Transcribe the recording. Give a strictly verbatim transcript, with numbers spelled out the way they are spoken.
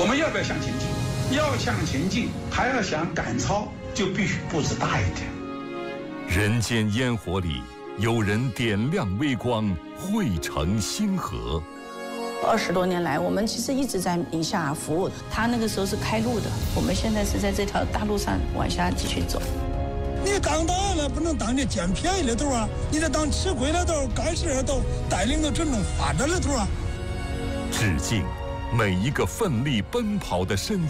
我们要不要向前进？要向前进，还要想赶超，就必须步子大一点。 人间烟火里，有人点亮微光，汇成星河。 二十多年来，我们其实一直在宁夏服务。他那个时候是开路的，我们现在是在这条大路上往下继续走。 你当导演了，不能当你捡便宜的头啊！你得当吃亏的头、干事的头，带领着群众发展的头啊！ 致敬每一个奋力奔跑的身